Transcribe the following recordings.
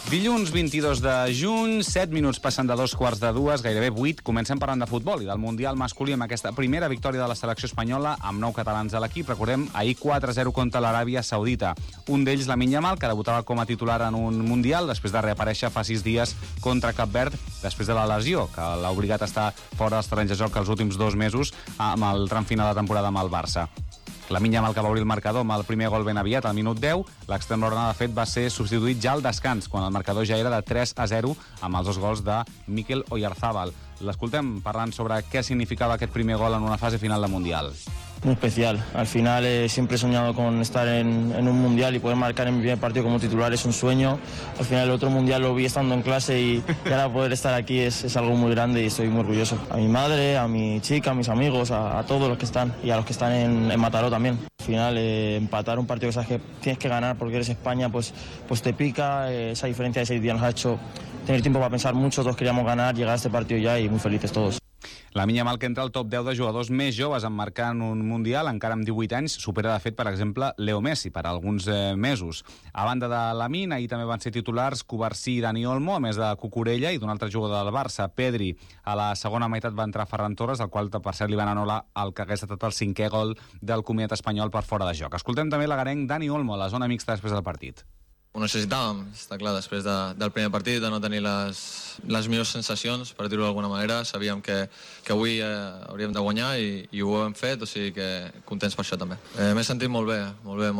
Dilluns 22 de juny, 7 minuts passen de 2:45, gairebé 8, comencem parlant de futbol i del Mundial masculí amb aquesta primera victòria de la selecció espanyola amb 9 catalans a l'equip. Recordem, ahir 4-0 contra l'Aràbia Saudita. Un d'ells, Lamine Yamal, que debutava com a titular en un Mundial després de reaparèixer fa 6 dies contra Cap Verd, després de la lesió que l'ha obligat a estar fora dels terrenys de joc els últims 2 mesos amb el tram final de temporada amb el Barça. Lamine Yamal, que va obrir el marcador amb el primer gol ben aviat, al minut 10. L'extrem Lorena, de fet, va ser substituït ja al descans, quan el marcador ja era de 3-0, amb els 2 gols de Mikel Oyarzabal. L'escoltem parlant sobre què significava aquest primer gol en una fase final de Mundial. Muy especial. Al final siempre he soñado con estar en un mundial y poder marcar en mi primer partido como titular es un sueño. Al final el otro mundial lo vi estando en clase y ahora poder estar aquí es algo muy grande y estoy muy orgulloso. A mi madre, a mi chica, a mis amigos, a todos los que están y a los que están en Mataró también. Al final empatar un partido que sabes que tienes que ganar porque eres España pues te pica. Esa diferencia de 6 días nos ha hecho tener tiempo para pensar mucho. Todos queríamos ganar, llegar a este partido ya y muy felices todos. Lamine Yamal, que entra al top 10 de jugadors més joves en marcar en un Mundial, encara amb 18 anys, supera de fet, per exemple, Leo Messi per alguns mesos. A banda de Lamine, ahir també van ser titulars Cubarsí i Dani Olmo, a més de Cucurella i d'un altre jugador del Barça, Pedri. A la segona meitat va entrar Ferran Torres, al qual, per cert, li van anul·lar el que hagués estat el 5è gol del comiat espanyol per fora de joc. Escoltem també l'agarenc Dani Olmo a la zona mixta després del partit. Ho necessitàvem, està clar, després del primer partit, de no tenir les millors sensacions, per dir-ho d'alguna manera. Sabíem que avui hauríem de guanyar i ho hem fet, o sigui que contents per això també. M'he sentit molt bé,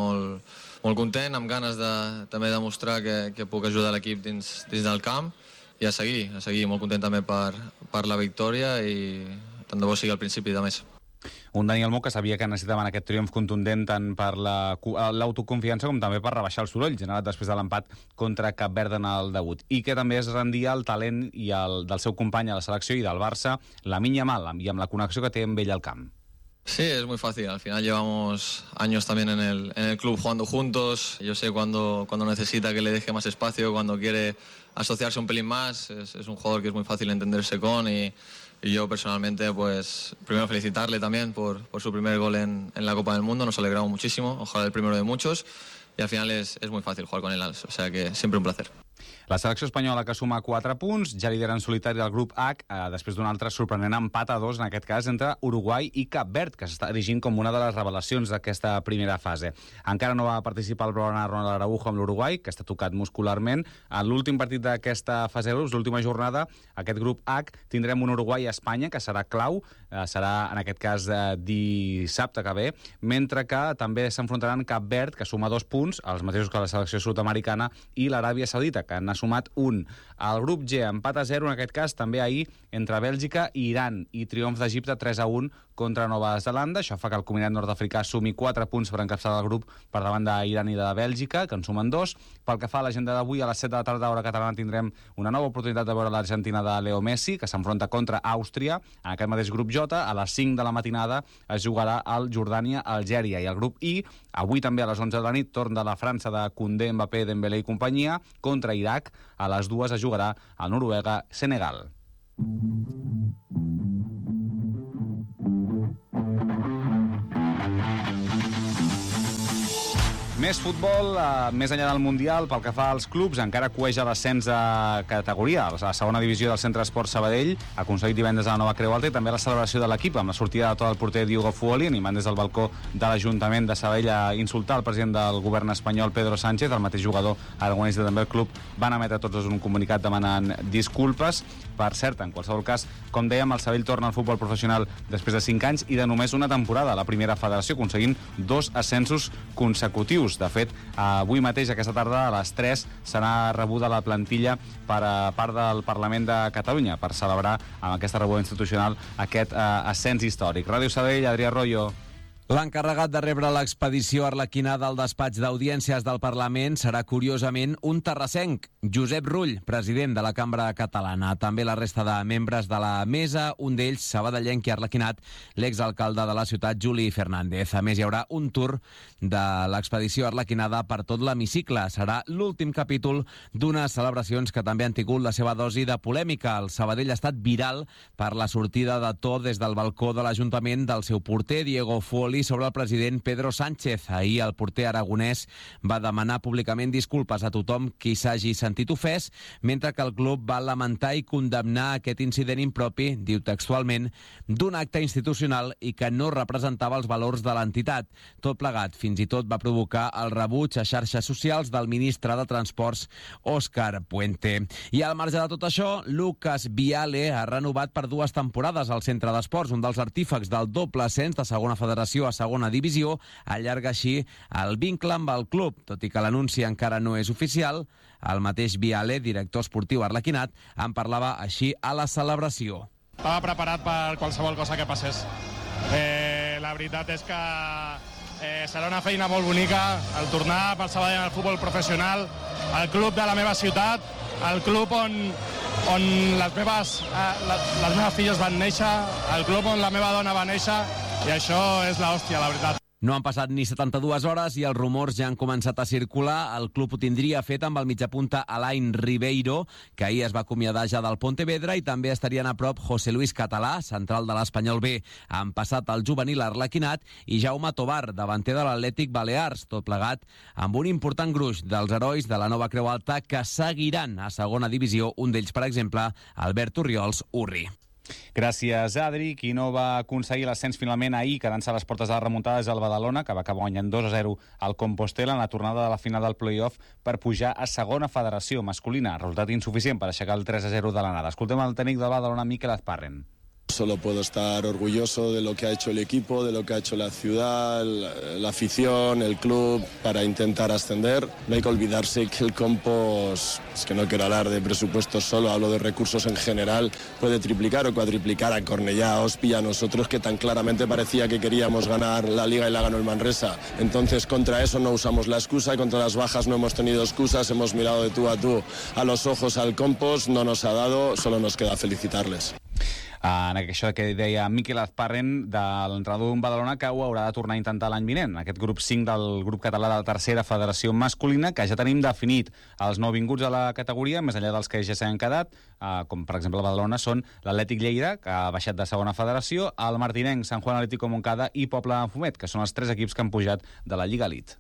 molt content, amb ganes de també demostrar que puc ajudar l'equip dins del camp i a seguir, molt content també per la victòria i tant de bo sigui al principi de més. Un Dani Olmo que sabia que necessitaven aquest triomf contundent tant per l'autoconfiança com també per rebaixar el soroll generat després de l'empat contra Cap Verd en el debut, i que també es rendia el talent del seu company a la selecció i del Barça, Lamine Yamal, i amb la connexió que té amb ell al camp. Sí, es muy fácil. Al final llevamos años también en el club jugando juntos. Yo sé cuando necesita que le deje más espacio, cuando quiere asociarse un pelín más. Es un jugador que es muy fácil entenderse con y yo personalmente, pues primero felicitarle también por su primer gol en la Copa del Mundo. Nos alegramos muchísimo, ojalá el primero de muchos. Y al final es muy fácil jugar con él, o sea que siempre un placer. La selecció espanyola, que suma 4 punts, ja lidera en solitari el grup H, després d'un altre sorprenent empat a 2, en aquest cas, entre Uruguai i Cap Verd, que s'està erigint com una de les revelacions d'aquesta primera fase. Encara no va participar el blaugrana Ronald Araujo amb l'Uruguai, que està tocat muscularment. En l'últim partit d'aquesta fase de grups, l'última jornada, aquest grup H, tindrem un Uruguai-Espanya, que serà clau, serà, en aquest cas, dissabte que ve, mentre que també s'enfrontaran Cap Verd, que suma 2 punts, els mateixos que la selecció sud-americana, i l'Aràbia Saudita, que n'ha sumat 1. El grup G, empat a 0, en aquest cas, també ahir, entre Bèlgica i Iran, i triomf d'Egipte 3-1 contra Nova Zelanda. Això fa que el combinat nord-africà sumi 4 punts per encapçalar el grup per davant d'Iran i de Bèlgica, que en sumen 2. Pel que fa a l'agenda d'avui, a les 7 de la tarda, hora catalana, tindrem una nova oportunitat de veure l'Argentina de Leo Messi, que s'enfronta contra Àustria. En aquest mateix grup J, a les 5 de la matinada, es jugarà el Jordània-Algèria. I el grup I, avui també a les 11 de la nit, torn de la França de Koundé, Mbappé, Dembélé i companyia, contra Iraq. A les 2 es jugarà el Noruega-Senegal. Més futbol, més enllà del Mundial, pel que fa als clubs, encara cueja l'ascens de categoria. A la segona divisió del Centre Esport Sabadell ha aconseguit divendres a la nova Creu Alta i també la celebració de l'equip amb la sortida de tot el porter Diogo Fuoli, animant des del balcó de l'Ajuntament de Sabadell a insultar el president del govern espanyol, Pedro Sánchez. El mateix jugador aragonès de també el club van emetre tots un comunicat demanant disculpes. Per cert, en qualsevol cas, com dèiem, el Sabadell torna al futbol professional després de 5 anys i de només una temporada a la primera federació, aconseguint 2 ascensos consecutius. De fet, avui mateix, aquesta tarda, a les 3, serà rebuda la plantilla per part del Parlament de Catalunya per celebrar amb aquesta rebuda institucional aquest ascens històric. Ràdio Sabadell, Adrià Arroyo. L'encarregat de rebre l'expedició arlequinada al despatx d'audiències del Parlament serà, curiosament, un terrassenc, Josep Rull, president de la Cambra Catalana. També la resta de membres de la mesa, un d'ells, sabadellenc i arlequinat, l'exalcalde de la ciutat, Juli Fernández. A més, hi haurà un tour de l'expedició arlequinada per tot l'hemicicle. Serà l'últim capítol d'unes celebracions que també han tingut la seva dosi de polèmica. El Sabadell ha estat viral per la sortida de to des del balcó de l'Ajuntament del seu porter, Diego Fuoli, sobre el president Pedro Sánchez. Ahir el porter aragonès va demanar públicament disculpes a tothom qui s'hagi sentit sentit ofès, mentre que el club va lamentar i condemnar aquest incident impropi, diu textualment, d'un acte institucional i que no representava els valors de l'entitat. Tot plegat, fins i tot va provocar el rebuig a xarxes socials del ministre de Transports, Òscar Puente. I al marge de tot això, Lucas Viale ha renovat per 2 temporades al Centre d'Esports, un dels artífecs del doble ascens de segona federació a segona divisió, allarga així el vincle amb el club. Tot i que l'anunci encara no és oficial, el mateix Viale, director esportiu arlequinat, en parlava així a la celebració. Estava preparat per qualsevol cosa que passés. La veritat és que serà una feina molt bonica el tornar pel Sabadell al futbol professional, al club de la meva ciutat, al club on les meves filles van néixer, al club on la meva dona va néixer, i això és l'hòstia, la veritat. No han passat ni 72 hores i els rumors ja han començat a circular. El club ho tindria fet amb el mitjapunta Alain Ribeiro, que ahir es va acomiadar ja del Pontevedra, i també estarien a prop José Luis Català, central de l'Espanyol B. Han passat el juvenil arlequinat i Jaume Tobar, davanter de l'Atlètic Balears, tot plegat amb un important gruix dels herois de la nova Creu Alta que seguiran a segona divisió, un d'ells, per exemple, Albert Orriols Urri. Gràcies, Adri. Qui no va aconseguir l'ascens finalment ahir, quedant-se a les portes de la remuntada, és el Badalona, que va acabar guanyant 2-0 al Compostela en la tornada de la final del play-off per pujar a segona federació masculina. Resultat insuficient per aixecar el 3-0 de l'anada. Escoltem el tècnic del Badalona, Mikel Azparren. Solo puedo estar orgulloso de lo que ha hecho el equipo, de lo que ha hecho la ciudad, la afición, el club, para intentar ascender. No hay que olvidarse que el Compos, es que no quiero hablar de presupuestos solo, hablo de recursos en general, puede triplicar o cuadriplicar a Cornellá, a Ospi, a nosotros, que tan claramente parecía que queríamos ganar la Liga y la ganó el Manresa. Entonces, contra eso no usamos la excusa, y contra las bajas no hemos tenido excusas, hemos mirado de tú a los ojos al Compos, no nos ha dado, solo nos queda felicitarles. En això que deia Mikel Azparren, de l'entrenador d'un Badalona, que ho haurà de tornar a intentar l'any vinent. Aquest grup 5 del grup català de la tercera federació masculina, que ja tenim definit els nouvinguts a la categoria, més enllà dels que ja s'han quedat, com per exemple Badalona, són l'Atlètic Lleida, que ha baixat de segona federació, el Martinenc, Sant Juan Atlético Montcada i Poble de Fumet, que són els 3 equips que han pujat de la Lliga Elite.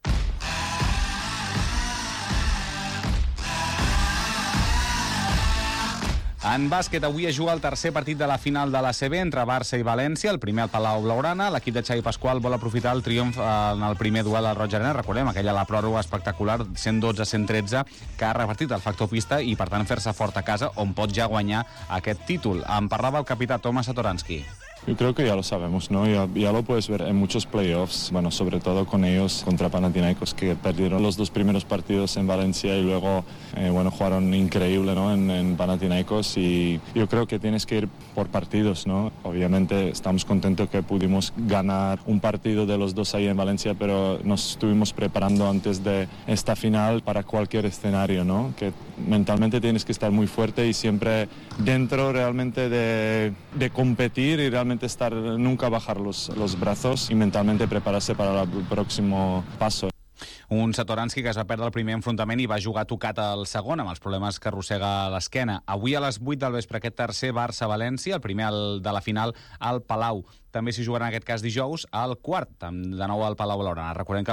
En bàsquet, avui es juga el tercer partit de la final de l'ACB entre Barça i València, el primer al Palau Blaugrana. L'equip de Xavi Pasqual vol aprofitar el triomf en el primer duel al Roig Arena. Recordem, aquella la pròrroga espectacular, 112-113, que ha repartit el factor pista i, per tant, fer-se fort a casa, on pot ja guanyar aquest títol. En parlava el capità Tomas Satoransky. Yo creo que ya lo sabemos, ¿no? Ya lo puedes ver en muchos playoffs, bueno, sobre todo con ellos contra Panathinaikos, que perdieron los 2 primeros partidos en Valencia y luego, jugaron increíble, ¿no? En Panathinaikos, y yo creo que tienes que ir por partidos, ¿no? Obviamente estamos contentos que pudimos ganar un partido de los 2 ahí en Valencia, pero nos estuvimos preparando antes de esta final para cualquier escenario, ¿no? Que mentalmente tienes que estar muy fuerte y siempre dentro realmente de competir y realmente nunca bajar los brazos y mentalmente prepararse para el próximo paso. Un Satoransky que es va perdre el primer enfrontament i va jugar tocat al segon, amb els problemes que arrossega a l'esquena. Avui a les 8 del vespre, aquest tercer Barça-València, el primer de la final al Palau. També s'hi jugarà en aquest cas dijous al quart, de nou al Palau Blaugrana. Recordem que